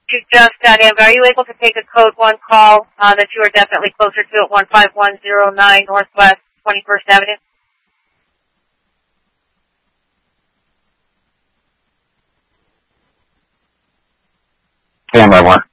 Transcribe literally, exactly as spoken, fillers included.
You just got in, but are you able to take a code one call uh, that you are definitely closer to at one five one zero nine Northwest twenty-first Avenue? Stand by one.